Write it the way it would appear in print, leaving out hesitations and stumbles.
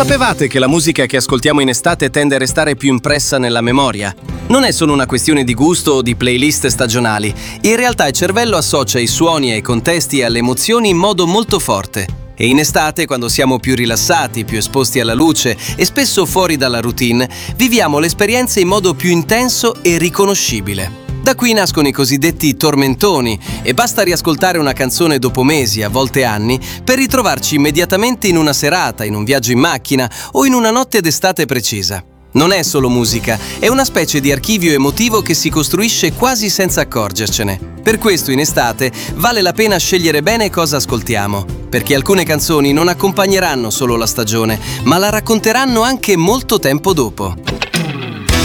Sapevate che la musica che ascoltiamo in estate tende a restare più impressa nella memoria? Non è solo una questione di gusto o di playlist stagionali. In realtà il cervello associa i suoni ai contesti e alle emozioni in modo molto forte. E in estate, quando siamo più rilassati, più esposti alla luce e spesso fuori dalla routine, viviamo le esperienze in modo più intenso e riconoscibile. Da qui nascono i cosiddetti tormentoni e basta riascoltare una canzone dopo mesi, a volte anni, per ritrovarci immediatamente in una serata, in un viaggio in macchina o in una notte d'estate precisa. Non è solo musica, è una specie di archivio emotivo che si costruisce quasi senza accorgercene. Per questo in estate vale la pena scegliere bene cosa ascoltiamo, perché alcune canzoni non accompagneranno solo la stagione, ma la racconteranno anche molto tempo dopo.